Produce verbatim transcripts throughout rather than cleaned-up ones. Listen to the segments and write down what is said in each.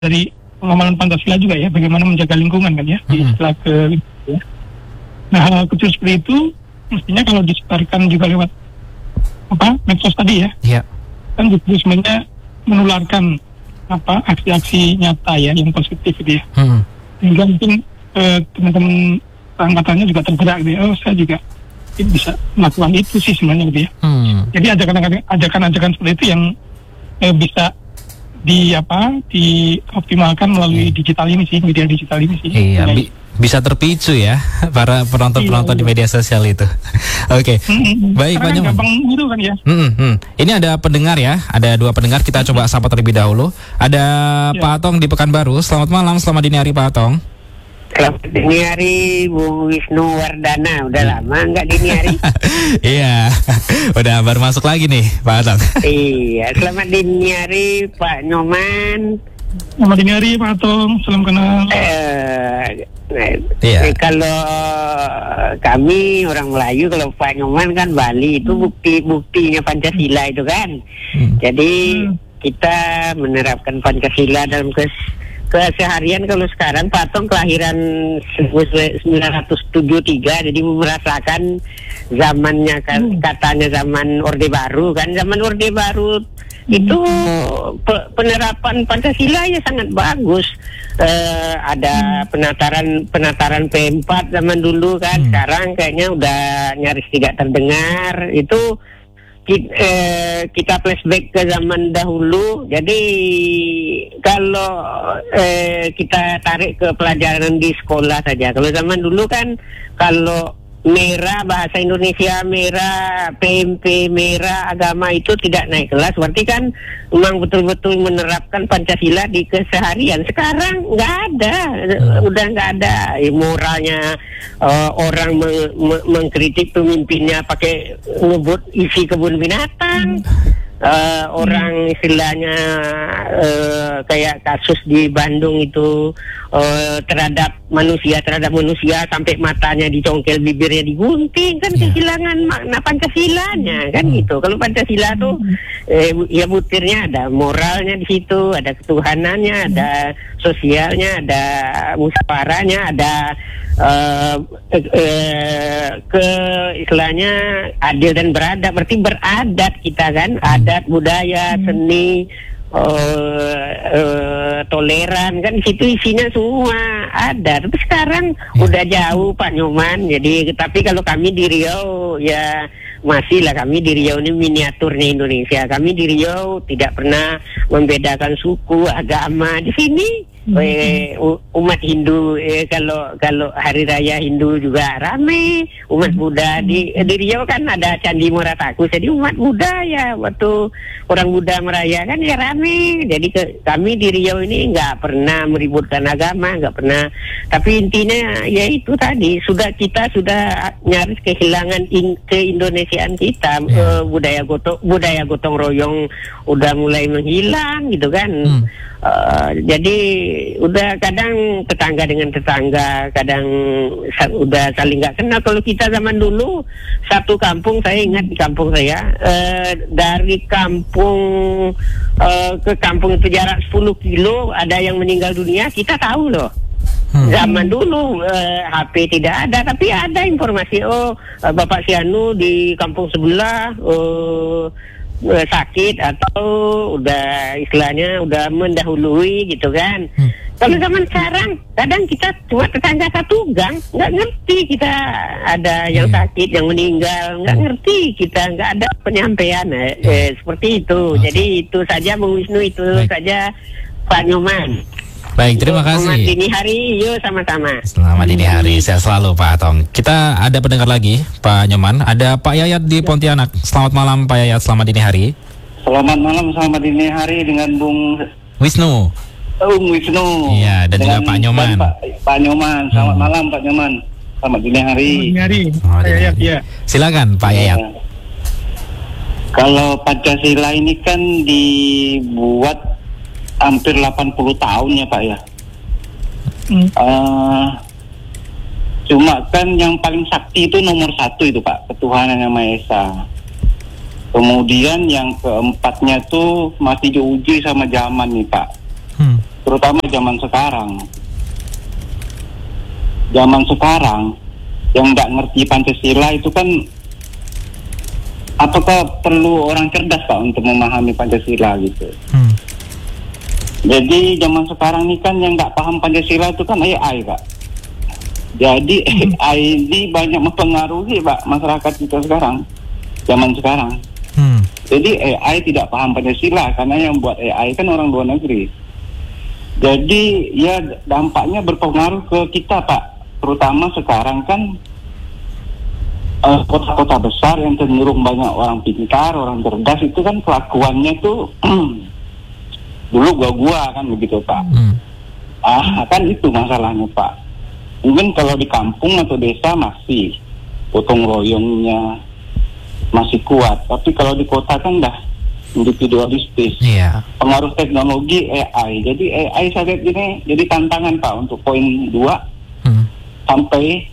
dari pengamalan Pancasila juga ya, bagaimana menjaga lingkungan kan ya, di istilah ke ya. Nah, hal kecil seperti itu mestinya kalau disebarkan juga lewat apa medsos tadi ya, yeah. kan justru sebenarnya menularkan apa aksi-aksi nyata ya yang positif gitu ya. Hmm. Sehingga mungkin eh, teman-teman angkatannya juga tergerak gitu ya. Oh, saya juga bisa melakukan itu sih sebenarnya gitu ya. Hmm. Jadi ajakan-ajakan seperti itu yang eh, bisa di apa dioptimalkan melalui hmm. digital ini sih, media digital ini sih. Iya, bi- bisa terpicu ya para penonton-penonton iya, di media sosial itu. Oke, okay. mm-hmm. Baik Pak Nyoman. Gampang itu kan ya. Mm-hmm. Ini ada pendengar ya, ada dua pendengar, kita coba sapa terlebih dahulu. Ada ya. Pak Atong di Pekanbaru. Selamat malam, selamat dini hari Pak Atong. Selamat dini hari Bu Wisnu Wardana. Udah lama nggak dini hari? Iya, udah baru masuk lagi nih Pak Atong. Iya, selamat dini hari Pak Nyoman. Selamat dini hari Pak Atong, salam kenal. Eh, nah, iya. eh, kalau kami orang Melayu, kalau Pak Nyoman kan Bali, itu bukti-buktinya Pancasila itu kan. Hmm. Jadi hmm. kita menerapkan Pancasila dalam kes keseharian. Kalau sekarang Pak Atong kelahiran seribu sembilan ratus tujuh puluh tiga, jadi merasakan zamannya kan, katanya zaman Orde Baru kan, zaman Orde Baru itu pe- penerapan Pancasila ya sangat bagus. Uh, ada penataran penataran P empat zaman dulu kan, hmm. sekarang kayaknya udah nyaris tidak terdengar. Itu kita, eh, kita flashback ke zaman dahulu. Jadi kalau eh, kita tarik ke pelajaran di sekolah saja. Kalau zaman dulu kan, kalau merah bahasa Indonesia merah, P M P merah, agama itu tidak naik kelas. Berarti kan memang betul-betul menerapkan Pancasila di keseharian. Sekarang nggak ada, udah nggak ada moralnya. Uh, orang me- me- mengkritik pemimpinnya pakai ngebut isi kebun binatang. Uh, orang istilahnya uh, kayak kasus di Bandung itu uh, terhadap manusia terhadap manusia sampai matanya dicongkel, bibirnya digunting, kan yeah. kehilangan makna Pancasilanya kan hmm. gitu. Kalau Pancasila tuh eh, ya butirnya ada moralnya di situ, ada ketuhanannya, ada sosialnya, ada musyawarahnya, ada uh, eh, eh, ke istilahnya adil dan beradab, berarti beradat kita kan, adat, budaya, seni, uh, uh, toleran kan di situ isinya semua ada. Tapi sekarang ya. udah jauh Pak Nyoman. Jadi tapi kalau kami di Riau ya masih lah, kami di Riau ini miniaturnya Indonesia. Kami di Riau tidak pernah membedakan suku, agama. Di sini Eh, umat Hindu eh, kalau kalau hari raya Hindu juga rame, umat Buddha di di Riau kan ada Candi Muaratakus, jadi umat Buddha ya waktu orang Buddha merayakan ya rame. Jadi ke, kami di Riau ini nggak pernah meributkan agama, nggak pernah. Tapi intinya ya itu tadi, sudah kita sudah nyaris kehilangan in, keindonesiaan kita. yeah. eh, budaya gotong budaya gotong royong udah mulai menghilang gitu kan. hmm. Uh, jadi udah kadang tetangga dengan tetangga, kadang sa- udah saling nggak kenal. Kalau kita zaman dulu satu kampung, saya ingat di kampung saya, uh, dari kampung uh, ke kampung itu jarak sepuluh kilo, ada yang meninggal dunia, kita tahu loh. Hmm. Zaman dulu uh, H P tidak ada, tapi ada informasi, oh uh, Bapak Sianu di kampung sebelah uh, sakit atau udah istilahnya udah mendahului gitu kan. Hmm. Kalau zaman sekarang kadang kita cuma tetangga satu gang, nggak ngerti kita ada yang hmm. sakit, yang meninggal, nggak hmm. ngerti kita, nggak ada penyampaian eh, hmm. eh, seperti itu. Okay. Jadi itu saja Bung Wisnu, itu Baik. saja Pak Nyoman. Baik, terima kasih. Selamat dini hari, yuk sama-sama. Selamat dini hari, sehat selalu Pak Atong. Kita ada pendengar lagi, Pak Nyoman. Ada Pak Yayat di Pontianak. Selamat malam Pak Yayat, selamat dini hari. Selamat malam, selamat dini hari dengan Bung Wisnu. Bung Wisnu. Iya, dan dengan juga Pak Nyoman. Pak, Pak Nyoman, selamat hmm. malam Pak Nyoman. Selamat dini hari. Selamat dini hari. Oh, Pak Yayat, ya. Silakan Pak Yayat. Ya. Kalau Pancasila ini kan dibuat hampir delapan puluh tahun ya Pak ya. Hmm. Uh, cuma kan yang paling sakti itu nomor satu itu Pak, ketuhanan yang Maha Esa. Kemudian yang keempatnya tuh masih diuji sama zaman nih Pak. Hmm. terutama zaman sekarang. Zaman sekarang yang nggak ngerti Pancasila itu kan, apakah perlu orang cerdas Pak untuk memahami Pancasila gitu? Hmm. Jadi zaman sekarang ini kan yang nggak paham Pancasila itu kan A I Pak. Jadi A I ini banyak mempengaruhi Pak masyarakat kita sekarang, zaman sekarang. Hmm. Jadi A I tidak paham Pancasila karena yang buat A I kan orang luar negeri. Jadi ya dampaknya berpengaruh ke kita Pak, terutama sekarang kan uh, kota-kota besar yang cenderung banyak orang pintar, orang cerdas itu kan kelakuannya tuh dulu gua-gua kan begitu Pak. Hmm. Ah kan itu masalahnya Pak. Mungkin kalau di kampung atau desa masih gotong royongnya masih kuat, tapi kalau di kota kan dah individualistis. Yeah. Pengaruh teknologi A I. Jadi A I saya lihat ini jadi tantangan Pak untuk poin dua hmm. sampai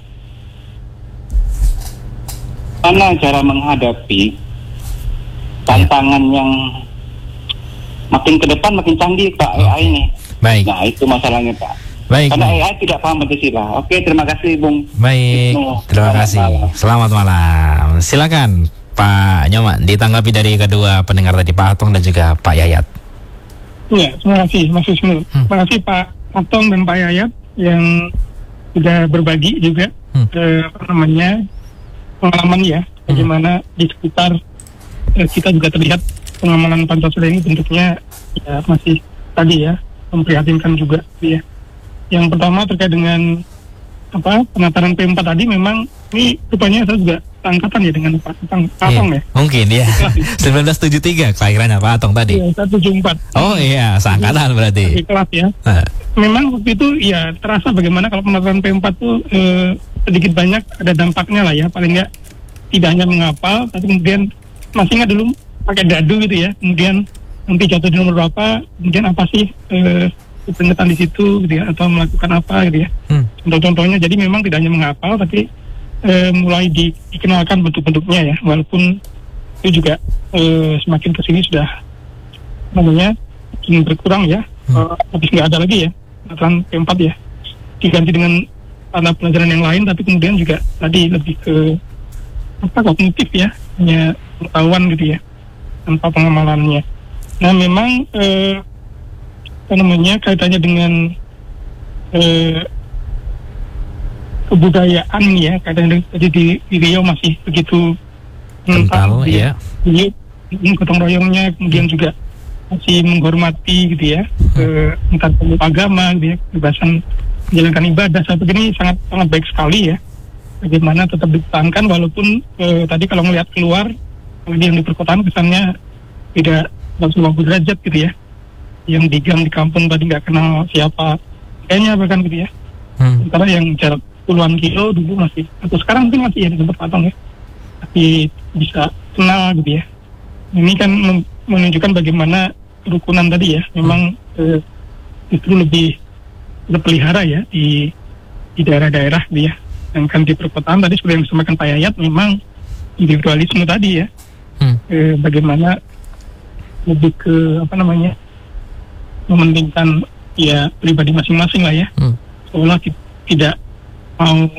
mana cara menghadapi tantangan yeah. yang makin ke depan makin canggih Pak okay. A I ini. Baik. Nah itu masalahnya Pak. Baik. Karena A I tidak paham Pancasila. Oke, terima kasih Bung. Baik. Ibnu. Terima kasih. Malam. Selamat malam. Silakan Pak Nyoman ditanggapi dari kedua pendengar tadi, Pak Atong dan juga Pak Yayat. Iya, terima kasih Mas Wisnu. Hmm. Terima kasih Pak Atong dan Pak Yayat yang sudah berbagi juga hmm. eh, apa namanya pengalaman ya, bagaimana hmm. di sekitar eh, kita juga terlihat pengamalan Pancasila ini bentuknya ya masih tadi ya memprihatinkan juga ya. Yang pertama terkait dengan apa penataran P empat tadi, memang ini rupanya saya juga angkatan ya dengan Pak Atong ya. Mungkin ya. seribu sembilan ratus tujuh puluh tiga kelahirannya Pak Atong tadi. Iya, seratus tujuh puluh empat. Oh iya, seangkatan berarti. Di kelas ya. Nah. Memang waktu itu ya terasa bagaimana kalau penataran P empat tuh eh, sedikit banyak ada dampaknya lah ya, paling enggak tidak hanya menghafal, tapi kemudian masih ingat dulu pakai dadu gitu ya, kemudian nanti jatuh di nomor berapa, kemudian apa sih eh, peringatan di situ gitu ya, atau melakukan apa gitu ya. Hmm. Contoh-contohnya, jadi memang tidak hanya menghafal, tapi eh, mulai di, dikenalkan bentuk-bentuknya ya, walaupun itu juga eh, semakin kesini sudah namanya makin berkurang ya, hmm. uh, habis nggak ada lagi ya penataran P empat ya, diganti dengan mata pelajaran yang lain, tapi kemudian juga tadi lebih ke apa kognitif ya, hanya pengetahuan gitu ya, tanpa pengamalannya. Nah memang eh, apa namanya kaitannya dengan eh, kebudayaan ya, kaitannya tadi di, di Riau masih begitu kental ya, di, di gotong royongnya, kemudian hmm. juga masih menghormati gitu ya, eh, entah pemeluk agama gitu ya, kebebasan menjalankan ibadah, saya pikir ini sangat sangat baik sekali ya, bagaimana tetap dipertahankan walaupun eh, tadi kalau melihat keluar yang di perkotaan kesannya tidak langsung lima puluh derajat gitu ya, yang di gang di kampung tadi nggak kenal siapa kayaknya bahkan gitu ya, hmm. sementara yang jarak puluhan kilo dulu masih, atau sekarang mungkin masih ya di tempat Patong ya, tapi bisa kenal gitu ya. Ini kan menunjukkan bagaimana kerukunan tadi ya, memang eh, itu lebih terpelihara ya di di daerah-daerah gitu ya. Yang kan di perkotaan tadi seperti yang disampaikan Pak Yayat, memang individualisme tadi ya, hmm. eh, bagaimana lebih ke apa namanya mementingkan ya pribadi masing-masing lah ya, hmm. seolah t- tidak mau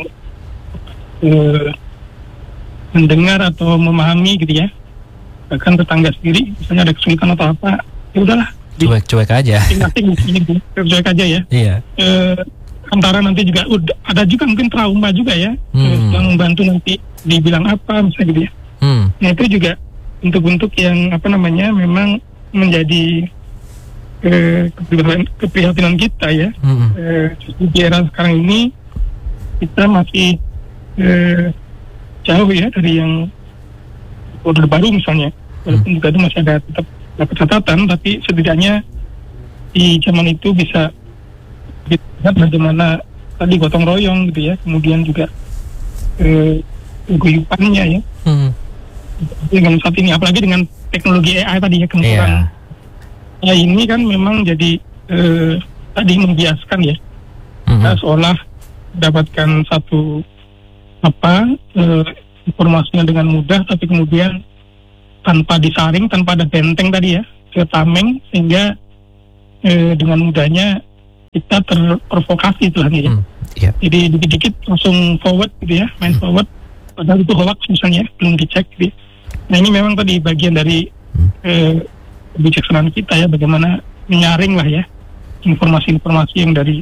eh, mendengar atau memahami gitu ya, bahkan tetangga sendiri misalnya ada kesulitan atau apa, ya udahlah cuek-cuek aja, cuek aja ya. Iya. Eh, antara nanti juga udah ada juga mungkin trauma juga ya, hmm. yang membantu nanti dibilang apa misalnya gitu ya. Hmm. Nah itu juga bentuk-bentuk yang apa namanya memang menjadi eh, keprihatinan kita ya. Hmm. Eh, di era sekarang ini kita masih eh, jauh ya dari yang order baru misalnya, walaupun hmm. juga itu masih ada tetap dapat catatan, tapi setidaknya di zaman itu bisa lihat bagaimana tadi gotong royong gitu ya, kemudian juga eh, guyupannya ya. Hmm. Dengan saat ini, apalagi dengan teknologi A I tadi ya, kemungkinan yeah. A I ini kan memang jadi eh, tadi membiaskan ya, mm-hmm. kita seolah mendapatkan satu apa eh, informasinya dengan mudah, tapi kemudian tanpa disaring, tanpa ada benteng tadi ya, ke tameng, sehingga eh, dengan mudahnya kita terprovokasi tuh ya. Hmm, yeah. Jadi dikit-dikit langsung forward gitu ya, main hmm. forward. Padahal itu hoax misalnya, belum dicek. Gitu. Nah ini memang tadi bagian dari hmm. eh, kebijaksanaan kita ya, bagaimana menyaring lah ya informasi-informasi yang dari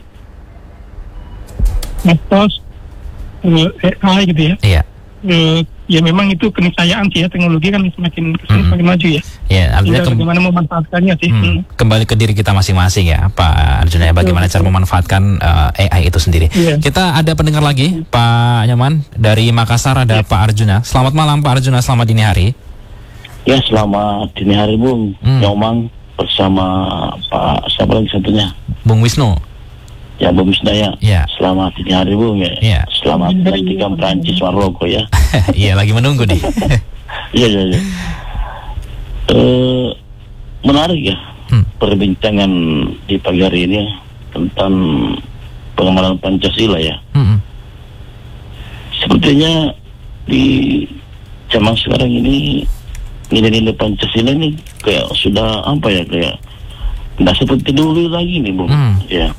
medsos, eh, A I gitu ya. Iya. Eh, ya memang itu keniscayaan sih ya, teknologi kan semakin kesini hmm. semakin maju ya. Ya, artinya kem- bagaimana memanfaatkannya sih. Hmm. Hmm. Kembali ke diri kita masing-masing ya, Pak Arjuna. Bagaimana betul, cara betul. memanfaatkan uh, A I itu sendiri. Yeah. Kita ada pendengar lagi, Pak Nyoman dari Makassar ada yeah. Pak Arjuna. Selamat malam Pak Arjuna, selamat dini hari. Ya, selamat dini hari Bung hmm. Nyoman bersama Pak siapa lagi satunya? Bung Wisnu. Ya, Bung Wisnu ya. Yeah. Selamat dini hari Bung ya. Yeah. Selamat menantikan Prancis Maroko ya. Iya, lagi menunggu nih. Iya, iya, iya. Uh, menarik ya hmm. perbincangan di pagi hari ini tentang pengamalan Pancasila ya. Hmm. Sepertinya di zaman sekarang ini nilai-nilai Pancasila ini kayak sudah apa ya, kayak tidak seperti dulu lagi nih Bung. Hmm. Ya,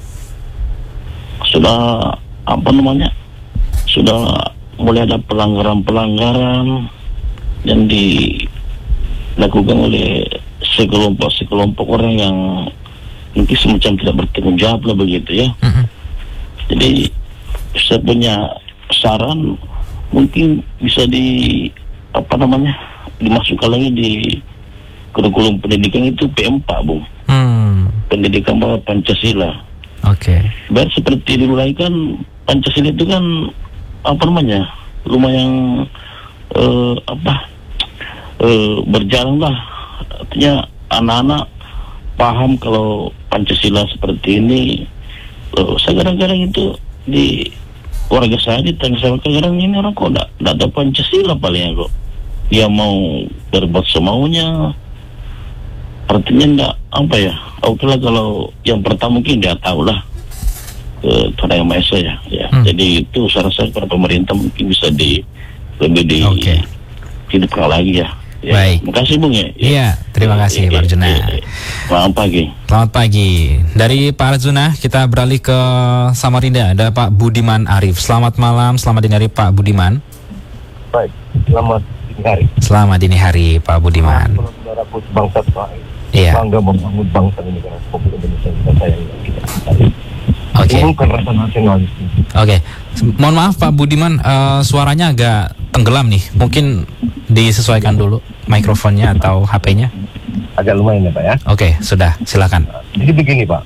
sudah apa namanya, sudah mulai ada pelanggaran-pelanggaran yang dilakukan oleh sekelompok-sekelompok orang yang mungkin semacam tidak bertanggung jawab lah begitu ya. Mm-hmm. Jadi saya punya saran, mungkin bisa di apa namanya dimasukkan lagi di kurikulum pendidikan itu P empat Bung. Mm. Pendidikan bawah Pancasila. Oke. Okay. Biar seperti dimulai kan Pancasila itu kan apa namanya lumayan uh, apa uh, berjalan lah, artinya anak-anak paham kalau Pancasila seperti ini. Uh, saya kadang-kadang itu di warga saya di tengah saya kadang-kadang ini orang kok tidak ada Pancasila palingnya kok dia mau berbuat semaunya, artinya enggak apa ya, oke lah kalau yang pertama mungkin dia tahu lah ke Tuhan Yang Maha Esa ya, ya. Hmm. Jadi itu saya rasa para pemerintah mungkin bisa di lebih di okay. hidupkan lagi ya. Ya. Baik. Terima kasih Bung ya. Iya, terima kasih ya, Pak Arjuna. Ya, ya. Selamat pagi. Selamat pagi. Dari Pak Arjuna kita beralih ke Samarinda. Ada Pak Budiman Arif. Selamat malam, selamat dini hari Pak Budiman. Baik, selamat dini hari. Selamat dini hari Pak Budiman. Saudara bangsa Israel. Iya. Bangga membangun bangsa ini karena Republik Indonesia kita sayang kita. Oke. Okay. Bukan rasa nasionalis. Oke. Okay. Mohon maaf Pak Budiman, uh, suaranya agak tenggelam nih. Mungkin disesuaikan dulu mikrofonnya atau H P-nya. Agak lumayan ya Pak ya. Oke, okay, sudah, silakan. Jadi begini Pak.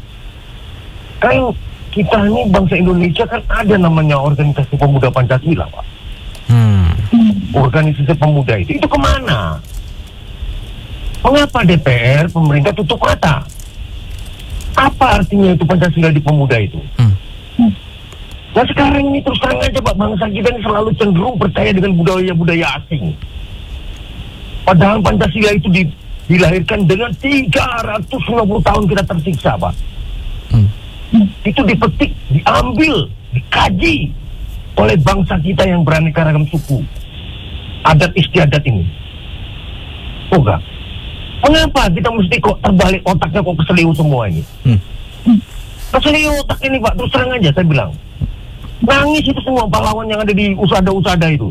Kan kita ini bangsa Indonesia kan ada namanya organisasi pemuda Pancasila Pak. Hmm. Organisasi pemuda itu, itu kemana? Mengapa D P R, pemerintah tutup mata? Apa artinya itu Pancasila di pemuda itu? Hmm. Nah sekarang ini terus terang aja Pak, bangsa kita ini selalu cenderung percaya dengan budaya-budaya asing. Padahal Pancasila itu di, dilahirkan dengan tiga ratus lima puluh tahun kita tersiksa Pak. Hmm. Itu dipetik, diambil, dikaji oleh bangsa kita yang beraneka ragam suku, adat istiadat ini. Oh enggak. Mengapa kita mesti kok terbalik otaknya kok keseliu semua ini? Hmm. Keseliu otak ini Pak, terus terang aja saya bilang. Nangis itu semua pahlawan yang ada di usada-usada itu.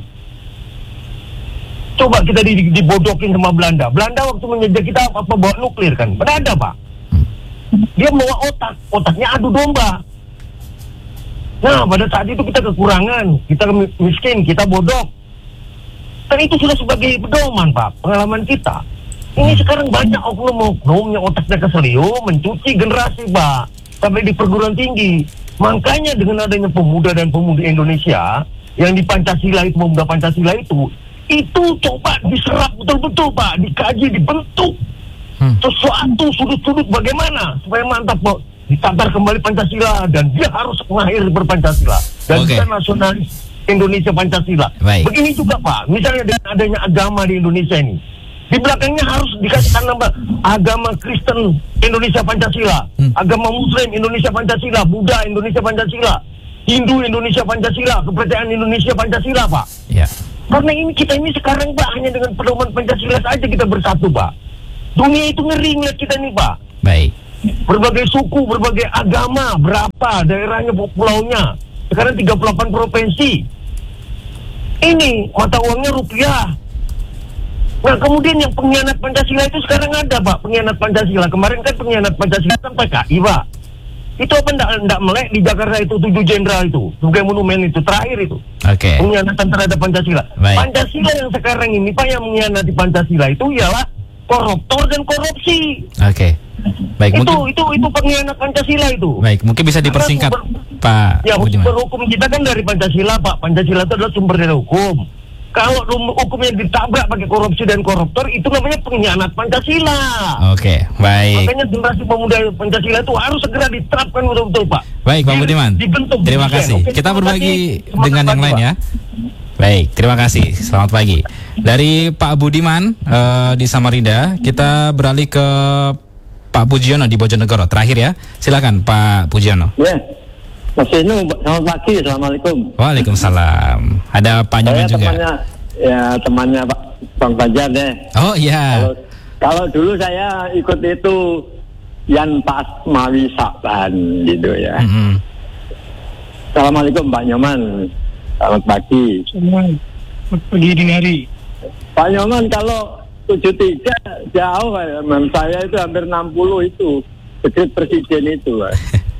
Coba kita di, dibodokin sama Belanda. Belanda waktu menjajah kita apa bawa nuklir kan? Mana ada Pak? Dia bawa otak, otaknya adu domba. Nah pada saat itu kita kekurangan, kita miskin, kita bodoh. Dan itu sudah sebagai pedoman Pak, pengalaman kita. Ini sekarang banyak oknum-oknum yang otaknya keseliu mencuci generasi Pak, sampai di perguruan tinggi. Makanya dengan adanya pemuda dan pemudi Indonesia yang di Pancasila itu, pemuda Pancasila itu, itu coba diserap betul-betul Pak, dikaji, dibentuk hmm. sesuatu sudut-sudut bagaimana supaya mantap Pak, ditatar kembali Pancasila dan dia harus mengakhiri berpancasila dan okay. kita nasionalis Indonesia Pancasila. Baik. Begini juga Pak, misalnya dengan adanya agama di Indonesia ini, di belakangnya harus dikasihkan nama agama Kristen Indonesia Pancasila, hmm. agama Muslim Indonesia Pancasila, Buddha Indonesia Pancasila, Hindu Indonesia Pancasila, kepercayaan Indonesia Pancasila Pak. Ya. Karena ini kita ini sekarang Pak hanya dengan pedoman Pancasila saja kita bersatu Pak. Dunia itu ngeri ngeliat kita nih Pak. Baik. berbagai suku, berbagai agama, berapa daerahnya, pulaunya. Sekarang tiga puluh delapan provinsi. Ini mata uangnya rupiah. Nah, kemudian yang pengkhianat Pancasila itu sekarang ada, Pak, pengkhianat Pancasila. Kemarin kan pengkhianat Pancasila kan P K I, Pak. Itu apa enggak, enggak melek di Jakarta itu, tujuh jenderal itu, sebagai monumen itu, terakhir itu. Oke. Okay. Pengkhianatan terhadap Pancasila. Baik. Pancasila yang sekarang ini, Pak, yang mengkhianati Pancasila itu ialah koruptor dan korupsi. Oke. Okay. Baik, itu, mungkin itu, itu pengkhianat Pancasila itu. Baik, mungkin bisa dipersingkat, sumber, Pak ya, Budiman. sumber hukum kita kan dari Pancasila, Pak. Pancasila itu adalah sumber dari hukum. Kalau hukumnya ditabrak pakai korupsi dan koruptor, itu namanya pengkhianat Pancasila. Oke, baik. Makanya generasi pemuda Pancasila itu harus segera diterapkan betul-betul, Pak. Baik, Pak Budiman. Dibentuk. Terima kasih. Oke, kita berbagi kasih. dengan yang lain ya. Baik, terima kasih. Selamat pagi. Dari Pak Budiman uh, di Samarinda, kita beralih ke Pak Pujiono di Bojonegoro. Terakhir ya. Silakan Pak Pujiono. Ya. Mas Inu, selamat pagi, assalamualaikum. Waalaikumsalam. Ada Pak Nyoman juga. Temannya, ya temannya Pak Bang Banjar deh. Oh iya. Kalau, kalau dulu saya ikut itu Yan Pas Mawi Sakban gitu ya. Mm-hmm. Assalamualaikum Pak Nyoman. Selamat pagi. Selamat pagi dini hari. Pak Nyoman, kalau tujuh tiga jauh, man. Saya itu hampir enam puluh itu dekret presiden itu, Pak.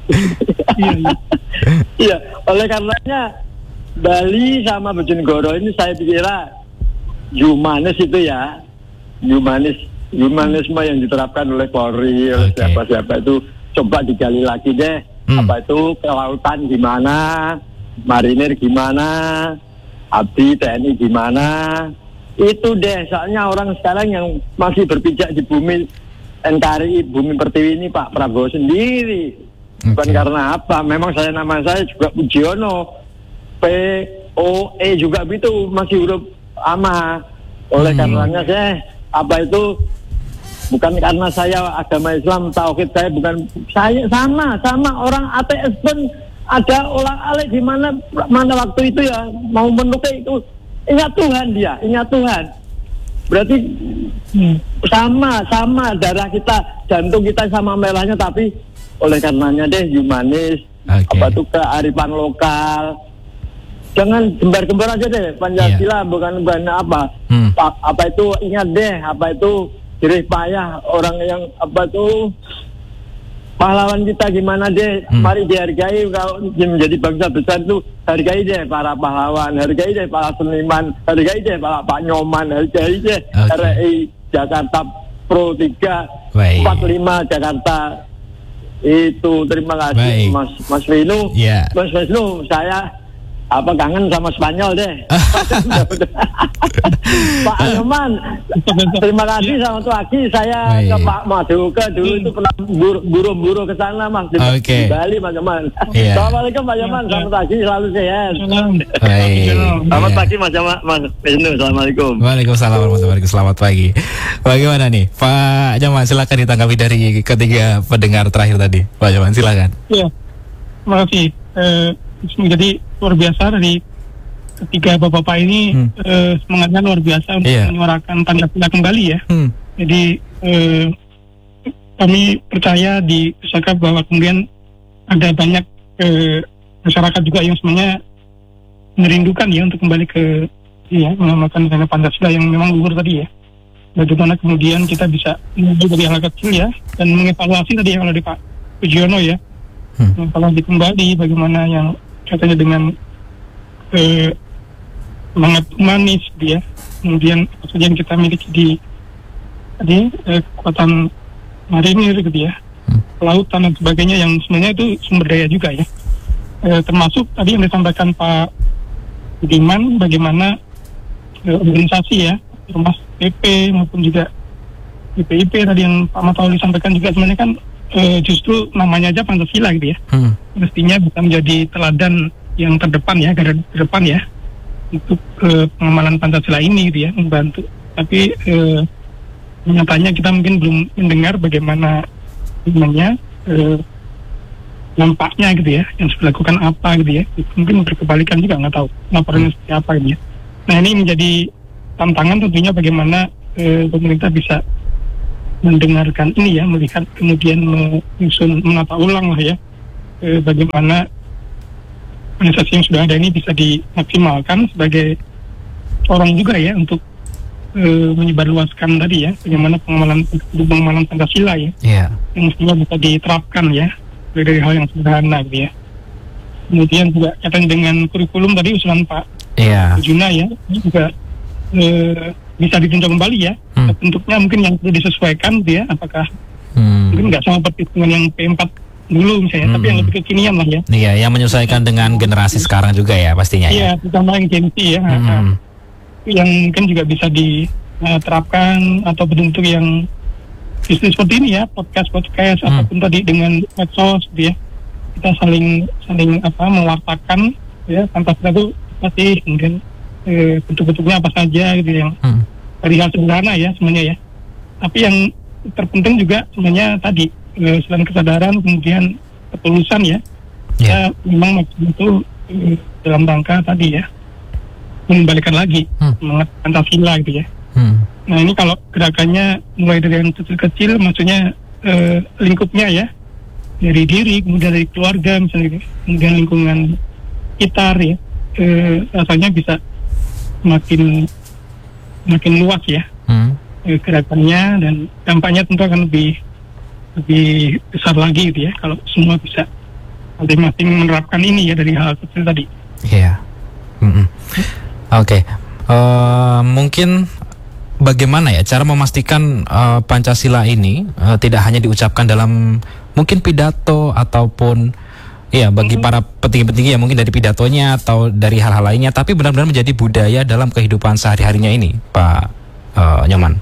Iya, oleh karenanya Bali sama Bojonegoro ini saya kira humanis itu ya, humanis, humanisme yang diterapkan oleh Polri, oleh okay. siapa-siapa itu coba digali lagi deh. Hmm. Apa itu kelautan gimana, marinir gimana, abdi T N I gimana, itu deh. Soalnya orang sekarang yang masih berpijak di bumi N K R I, bumi pertiwi ini Pak Prabowo sendiri. Bukan okay. karena apa, memang saya nama saya juga Pujiono, P O E juga itu masih huruf ama. Oleh hmm. karenanya saya apa itu bukan karena saya agama Islam, tauhid saya bukan, saya sama sama orang A T S pun ada ulang alik di mana mana waktu itu ya mau menukar itu ingat Tuhan, dia ingat Tuhan. Berarti hmm. sama sama darah kita, jantung kita sama merahnya, tapi oleh karenanya deh humanis, okay. apa tuh kearifan lokal. Jangan gembar-gembar aja deh Pancasila, yeah. bukan bukan apa. Hmm. A- apa itu ingat deh, apa itu jerih payah orang yang apa tuh pahlawan kita gimana deh. Hmm. Mari dihargai, kalau menjadi bangsa besar tuh hargai deh para pahlawan, hargai deh para seniman, hargai deh para Pak Nyoman, hargai deh okay. R I Jakarta Pro tiga empat lima Jakarta. Itu terima kasih. Baik. Mas Mas Vinu, yeah. Mas Vinu, saya apa kangen sama Spanyol deh. Pak Nyoman, terima kasih, selamat pagi. Saya Baik. ke Pak Maduka dulu itu pernah buru-buru ke sana Mas di, okay. di Bali Pak Nyoman. Yeah. Assalamualaikum Pak Nyoman, selamat pagi, selalu sehat. Baik. Selamat pagi Mas Nyoman, Mas Vinu, assalamualaikum. Waalaikumsalam warahmatullahi wabarakatuh. Selamat pagi. Bagaimana nih Pak Nyoman, silakan ditanggapi dari ketiga pendengar terakhir tadi. Pak Nyoman silakan. Iya, terima kasih. Eh, Jadi luar biasa dari ketiga bapak-bapak ini, hmm. eh, semangatnya luar biasa untuk yeah. menyuarakan Pancasila kembali ya. Hmm. Jadi eh, kami percaya di Pusaka bahwa kemudian ada banyak eh, masyarakat juga yang sebenarnya merindukan ya untuk kembali ke ya mengamalkan nilai Pancasila yang memang luhur tadi ya. Bagaimana kemudian kita bisa menuju dari hal kecil ya dan mengevaluasi tadi yang oleh Pak Pujiono ya. Hmm. Kalau kembali bagaimana yang katanya dengan eh, semangat humanis dia, kemudian apa saja yang kita miliki di tadi eh, kekuatan marinir gitu ya, kelautan dan sebagainya yang sebenarnya itu sumber daya juga ya, eh, termasuk tadi yang disampaikan Pak Budiman bagaimana eh, organisasi ya, termasuk P P maupun juga B P I P tadi yang Pak Matauli sampaikan juga sebenarnya kan Uh, justru namanya aja Pancasila gitu ya, hmm. mestinya bisa menjadi teladan yang terdepan ya, garda terdepan ya untuk uh, pengamalan Pancasila ini gitu ya, membantu. Tapi uh, nyatanya kita mungkin belum mendengar bagaimana namanya uh, nampaknya gitu ya, yang sudah dilakukan apa gitu ya, mungkin berkebalikan juga, nggak tahu laporannya seperti apa gitu ya. Nah ini menjadi tantangan tentunya bagaimana uh, pemerintah bisa mendengarkan ini ya, melihat kemudian menyusun menata ulang lah ya, e, bagaimana organisasi yang sudah ada ini bisa dimaksimalkan sebagai orang juga ya untuk e, menyebarluaskan tadi ya, bagaimana pengamalan pengamalan Pancasila ya, yeah. yang mestinya bisa diterapkan ya dari hal yang sederhana gitu ya. Kemudian juga kaitan dengan kurikulum tadi usulan Pak yeah. Arjuna ya, ini juga e, bisa ditinjau kembali ya, hmm. bentuknya mungkin yang perlu disesuaikan gitu ya, apakah hmm. mungkin nggak sama persis dengan yang P empat dulu misalnya, hmm. tapi yang lebih kekinian lah ya. Iya, yang menyesuaikan dengan generasi sekarang juga ya pastinya. Iya, terutama yang Gen Z ya, hmm. yang mungkin juga bisa diterapkan atau bentuk yang bisnis seperti ini ya, podcast podcast hmm. ataupun tadi dengan medsos gitu ya, kita saling saling apa mewartakan ya, Pancasila itu pasti kemudian e, bentuk-bentuknya apa saja gitu yang hmm. dari hal sederhana ya sebenarnya ya. Tapi yang terpenting juga sebenarnya tadi e, selain kesadaran kemudian ketulusan ya. Yeah. Kita memang itu e, dalam rangka tadi ya mengembalikan lagi hmm. semangat Pancasila gitu ya. Hmm. Nah ini kalau gerakannya mulai dari yang kecil-kecil, maksudnya e, lingkupnya ya, dari diri, kemudian dari keluarga misalnya, kemudian lingkungan sekitar ya, e, rasanya bisa makin makin luas ya hmm. gerakannya, dan dampaknya tentu akan lebih lebih besar lagi gitu ya kalau semua bisa masing-masing menerapkan ini ya dari hal kecil tadi. Iya. Yeah. Mm-hmm. Oke. Okay. Uh, mungkin bagaimana ya cara memastikan uh, Pancasila ini uh, tidak hanya diucapkan dalam mungkin pidato ataupun iya, bagi para petinggi-petinggi ya mungkin dari pidatonya atau dari hal-hal lainnya, tapi benar-benar menjadi budaya dalam kehidupan sehari-harinya ini, Pak uh, Nyoman.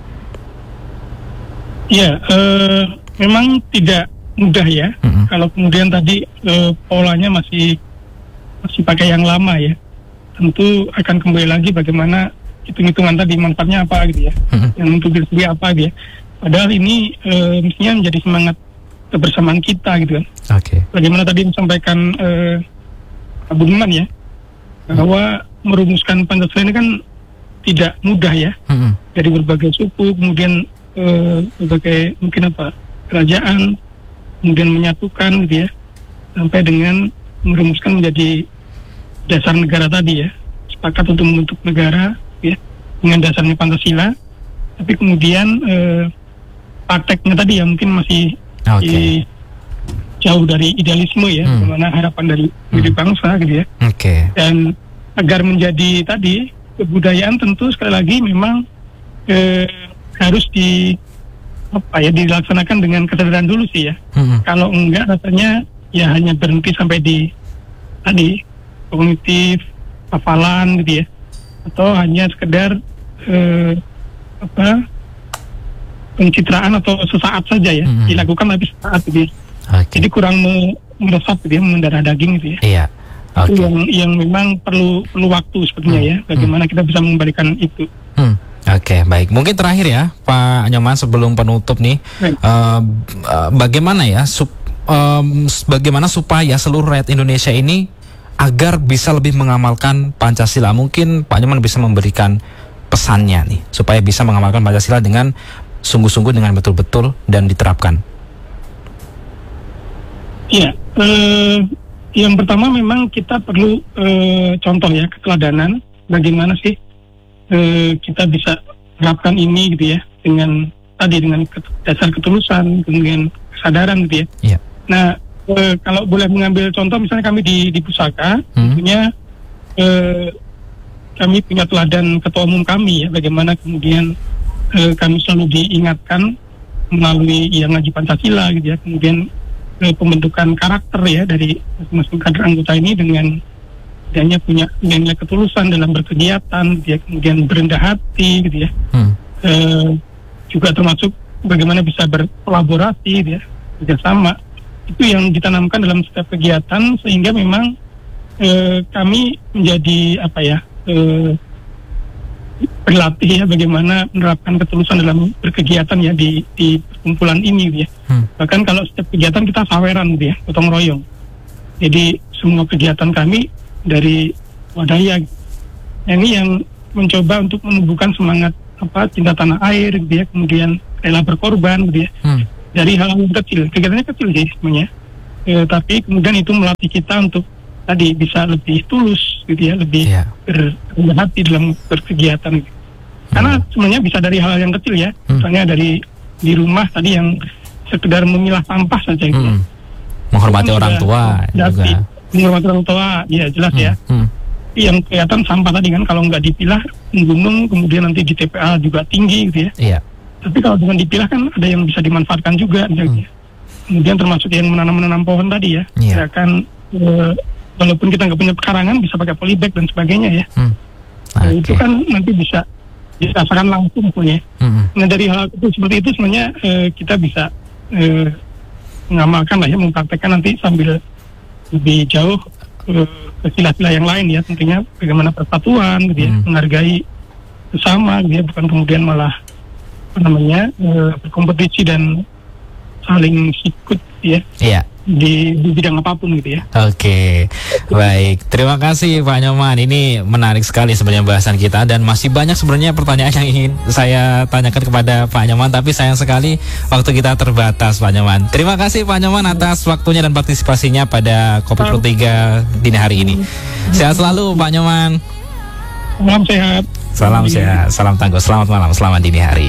Ya, uh, memang tidak mudah ya. Mm-hmm. Kalau kemudian tadi uh, polanya masih masih pakai yang lama ya, tentu akan kembali lagi bagaimana hitung-hitungan tadi manfaatnya apa gitu ya, mm-hmm. yang untuk diri sendiri apa gitu ya. Padahal ini uh, mestinya menjadi semangat kebersamaan kita gitu kan. Okay. Bagaimana tadi disampaikan eh, Pak Budiman ya, bahwa hmm. merumuskan Pancasila ini kan tidak mudah ya, hmm. dari berbagai suku, kemudian eh, berbagai mungkin apa kerajaan, kemudian menyatukan gitu ya, sampai dengan merumuskan menjadi dasar negara tadi ya, sepakat untuk membentuk negara ya dengan dasarnya Pancasila, tapi kemudian eh, prakteknya tadi ya mungkin masih Okay. jauh dari idealisme ya, hmm. bagaimana harapan dari diri hmm. bangsa gitu ya. Okay. Dan agar menjadi tadi kebudayaan tentu sekali lagi memang eh, harus di apa ya dilaksanakan dengan kesadaran dulu sih ya. Hmm. Kalau enggak rasanya ya hanya berhenti sampai di tadi kognitif, hafalan gitu ya, atau hanya sekedar eh, apa pencitraan atau sesaat saja ya, mm-hmm. dilakukan tapi sesaat gitu ya. Okay. Jadi kurang meresap gitu ya, mendarah daging gitu ya. Iya. Okay. Itu yang yang memang perlu perlu waktu sepertinya mm-hmm. ya, bagaimana mm-hmm. kita bisa mengembalikan itu. Mm. Oke, okay, baik. Mungkin terakhir ya, Pak Nyoman, sebelum penutup nih, mm. uh, uh, bagaimana ya, sup, um, bagaimana supaya seluruh rakyat Indonesia ini agar bisa lebih mengamalkan Pancasila? Mungkin Pak Nyoman bisa memberikan pesannya nih, supaya bisa mengamalkan Pancasila dengan sungguh-sungguh, dengan betul-betul dan diterapkan. Iya, eh, yang pertama memang kita perlu eh, contoh ya, keteladanan. Bagaimana sih eh, kita bisa terapkan ini gitu ya, dengan tadi dengan dasar ketulusan, kemudian kesadaran gitu ya. Iya. Nah, eh, kalau boleh mengambil contoh, misalnya kami di di Pusaka, hmm. punya eh, kami punya teladan ketua umum kami ya, bagaimana kemudian Eh, kami selalu diingatkan melalui yang ngaji Pancasila gitu ya, kemudian eh, pembentukan karakter ya dari masing-masing kader anggota ini dengan adanya punya nilai ketulusan dalam berkegiatan gitu ya, kemudian berendah hati gitu ya, hmm. eh, juga termasuk bagaimana bisa berkolaborasi gitu ya, kerjasama, itu yang ditanamkan dalam setiap kegiatan, sehingga memang eh, kami menjadi apa ya eh, berlatih ya bagaimana menerapkan ketulusan dalam berkegiatan ya di di perkumpulan ini gitu ya. Hmm. Bahkan kalau setiap kegiatan kita saweran gitu ya, gotong royong. Jadi semua kegiatan kami dari wadaya. Ini yang mencoba untuk menumbuhkan semangat apa cinta tanah air gitu ya, kemudian rela berkorban gitu ya. Hmm. Dari hal yang kecil, kegiatannya kecil sih sebenarnya. E, tapi kemudian itu melatih kita untuk tadi bisa lebih tulus gitu ya, lebih yeah. berhati dalam berkegiatan gitu. Karena hmm. sebenarnya bisa dari hal yang kecil ya, hmm. misalnya dari di rumah tadi yang sekedar memilah sampah saja gitu. Hmm. Menghormati kan orang tua juga. Menghormati orang tua, ya jelas hmm. ya. Hmm. Yang kelihatan sampah tadi kan kalau nggak dipilah gunung, kemudian nanti di T P A juga tinggi gitu ya. Iya. Tapi kalau dengan dipilah kan ada yang bisa dimanfaatkan juga. Hmm. Kemudian termasuk yang menanam-menanam pohon tadi ya. Iya. Ya kan e, walaupun kita nggak punya pekarangan bisa pakai polybag dan sebagainya ya. Hmm. Okay. E, itu kan nanti bisa dirasakan langsung punya. Hmm. Nah dari hal itu seperti itu sebenarnya e, kita bisa e, mengamalkan lah ya, mempraktekkan nanti sambil lebih jauh e, ke sila-sila yang lain ya, tentunya bagaimana persatuan gitu ya, hmm. menghargai sesama gitu ya, bukan kemudian malah apa namanya e, berkompetisi dan saling sikut ya. Iya. Di, di bidang apapun gitu ya. Oke, baik. Terima kasih Pak Nyoman. Ini menarik sekali sebenarnya bahasan kita dan masih banyak sebenarnya pertanyaan yang ingin saya tanyakan kepada Pak Nyoman, tapi sayang sekali waktu kita terbatas Pak Nyoman. Terima kasih Pak Nyoman atas waktunya dan partisipasinya pada Kopi Pro tiga dini hari ini. Sehat selalu Pak Nyoman. Salam sehat. Salam sehat, salam tangguh. Selamat malam, selamat dini hari.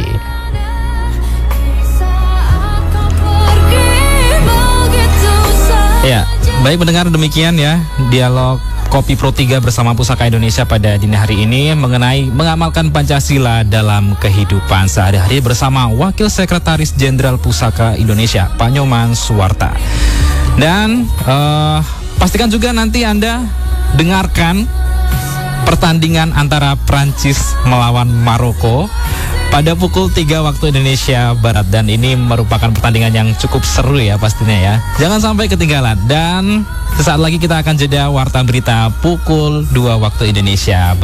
Ya, baik mendengar demikian ya dialog Kopi Pro tiga bersama Pusaka Indonesia pada dini hari ini mengenai mengamalkan Pancasila dalam kehidupan sehari-hari bersama Wakil Sekretaris Jenderal Pusaka Indonesia Pak Nyoman Suwarta. Dan uh, pastikan juga nanti Anda dengarkan pertandingan antara Prancis melawan Maroko pada pukul tiga waktu Indonesia Barat, dan ini merupakan pertandingan yang cukup seru ya pastinya ya. Jangan sampai ketinggalan, dan sesaat lagi kita akan jeda warta berita pukul dua waktu Indonesia Barat.